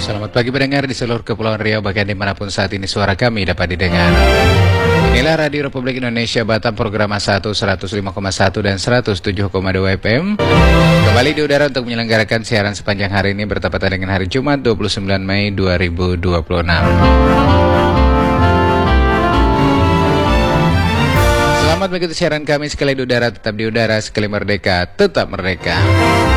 Selamat pagi pendengar di seluruh Kepulauan Riau, bahkan dimanapun saat ini suara kami dapat didengar. Inilah Radio Republik Indonesia Batam, program 105,1 dan 107,2 FM. Kembali di udara untuk menyelenggarakan siaran sepanjang hari ini bertepatan dengan hari Jumat 29 Mei 2026. Selamat mengikuti siaran kami, sekali di udara tetap di udara, sekali merdeka tetap merdeka.